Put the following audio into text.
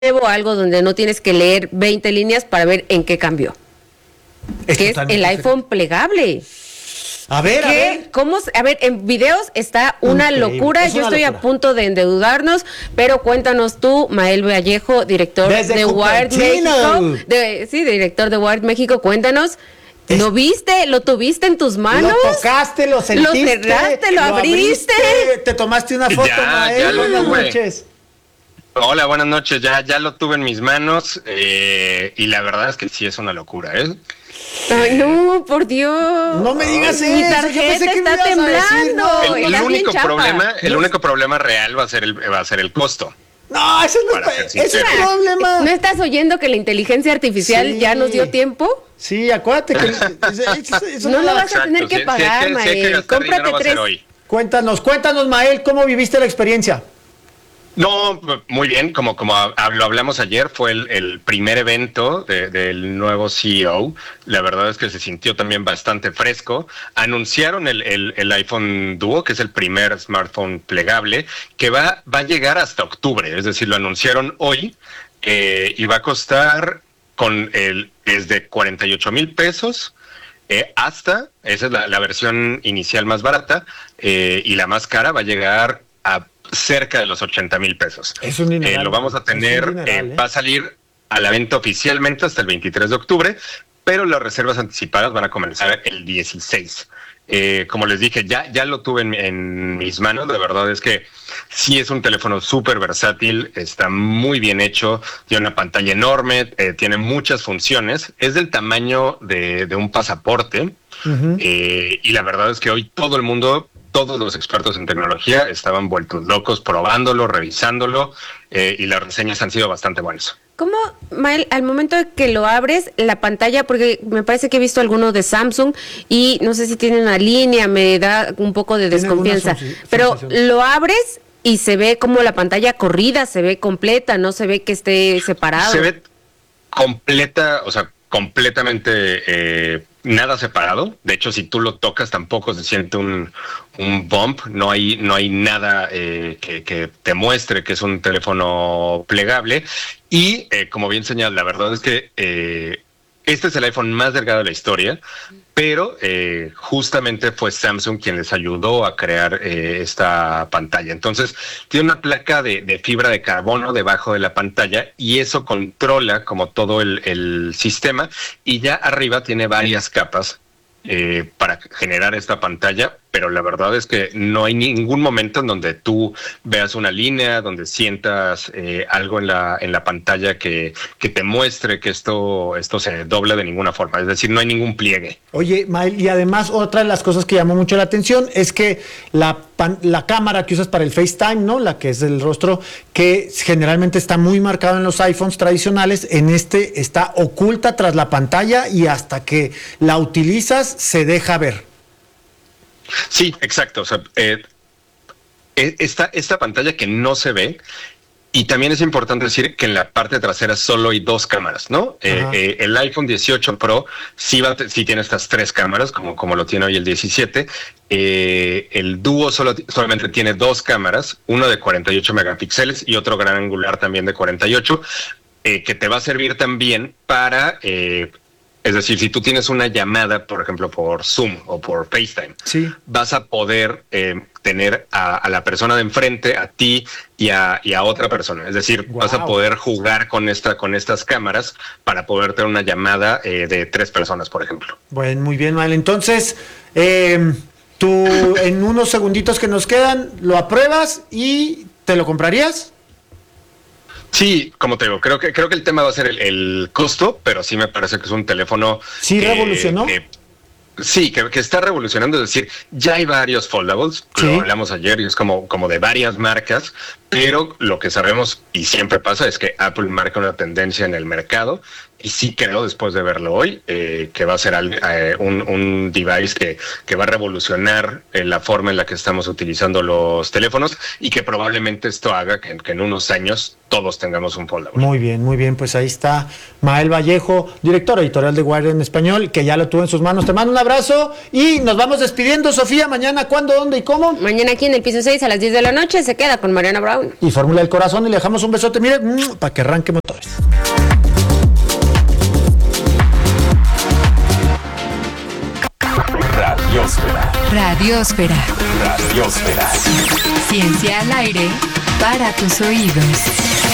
nuevo, algo donde no tienes que leer 20 líneas para ver en qué cambió. Que es el iPhone plegable. A ver. A ver, en videos está una locura. Yo estoy a punto de endeudarnos, pero cuéntanos tú, Mael Vallejo, director de Wired México. Director de Wired México, cuéntanos. ¿Lo viste? ¿Lo tuviste en tus manos? Lo tocaste, lo sentiste. Lo cerraste, lo abriste. Te tomaste una foto, Mael. Buenas noches. Hola, buenas noches. Ya lo tuve en mis manos y la verdad es que sí es una locura, ¿eh? Ay, no, por Dios. No me digas eso. Mi tarjeta está temblando. El único problema real va a ser el costo. No, ese no es el problema. ¿No estás oyendo que la inteligencia artificial ya nos dio tiempo? Sí, acuérdate que eso no lo vas a tener que pagar, Mael. Cómprate 3. Cuéntanos, Mael, ¿cómo viviste la experiencia? No, muy bien, como lo hablamos ayer, fue el primer evento del nuevo CEO. La verdad es que se sintió también bastante fresco. Anunciaron el iPhone Duo, que es el primer smartphone plegable, que va a llegar hasta octubre, es decir, lo anunciaron hoy y va a costar desde 48,000 pesos hasta, esa es la versión inicial más barata, y la más cara va a llegar a cerca de los 80,000 pesos. Es un dineral. Lo vamos a tener, va a salir a la venta oficialmente hasta el 23 de octubre, pero las reservas anticipadas van a comenzar el 16. Como les dije, ya lo tuve en mis manos. La verdad es que sí es un teléfono súper versátil, está muy bien hecho, tiene una pantalla enorme, tiene muchas funciones, es del tamaño de un pasaporte. Y la verdad es que hoy todos los expertos en tecnología estaban vueltos locos probándolo, revisándolo, y las reseñas han sido bastante buenas. ¿Cómo, Mael, al momento de que lo abres, la pantalla, porque me parece que he visto alguno de Samsung y no sé si tiene una línea, me da un poco de desconfianza, pero lo abres y se ve como la pantalla corrida, se ve completa, no se ve que esté separado? Se ve completa, o sea, completamente nada separado. De hecho, si tú lo tocas tampoco se siente un bump, no hay nada que te muestre que es un teléfono plegable. Y como bien señalas, la verdad es que este es el iPhone más delgado de la historia, pero justamente fue Samsung quien les ayudó a crear esta pantalla. Entonces, tiene una placa de fibra de carbono debajo de la pantalla y eso controla como todo el sistema, y ya arriba tiene varias capas para generar esta pantalla, pero la verdad es que no hay ningún momento en donde tú veas una línea, donde sientas algo en la pantalla que te muestre que esto se dobla de ninguna forma, es decir, no hay ningún pliegue. Oye, Mael, y además otra de las cosas que llamó mucho la atención es que la cámara que usas para el FaceTime, ¿no? La que es del rostro, que generalmente está muy marcado en los iPhones tradicionales, en este está oculta tras la pantalla y hasta que la utilizas se deja ver. Sí, exacto. O sea, esta pantalla que no se ve, y también es importante decir que en la parte trasera solo hay 2 cámaras, ¿no? El iPhone 18 Pro sí tiene estas 3 cámaras, como lo tiene hoy el 17. El Duo solamente tiene 2 cámaras, uno de 48 megapíxeles y otro gran angular también de 48, que te va a servir también para... es decir, si tú tienes una llamada, por ejemplo, por Zoom o por FaceTime, vas a poder tener a la persona de enfrente, a ti y a otra persona. Es decir, vas a poder jugar con estas cámaras para poder tener una llamada de 3 personas, por ejemplo. Bueno, muy bien, Mael. Entonces, tú en unos segunditos que nos quedan, lo apruebas y ¿te lo comprarías? Sí, como te digo, creo que el tema va a ser el costo, pero sí me parece que es un teléfono... ¿Sí revolucionó? Sí, que está revolucionando, es decir, ya hay varios foldables, lo hablamos ayer y es como de varias marcas, pero lo que sabemos y siempre pasa es que Apple marca una tendencia en el mercado y sí creo, después de verlo hoy, que va a ser un device que va a revolucionar la forma en la que estamos utilizando los teléfonos y que probablemente esto haga que en unos años todos tengamos un foldable. Muy bien, pues ahí está Mael Vallejo, director editorial de Wired en español, que ya lo tuvo en sus manos. Te mando un abrazo y nos vamos despidiendo, Sofía. Mañana, ¿cuándo, dónde y cómo? Mañana aquí en el piso 6 a las 10 de la noche se queda con Mariana Braun. Y Fórmula del Corazón, y le dejamos un besote, mire, para que arranque motores. Radiósfera. Ciencia al aire para tus oídos.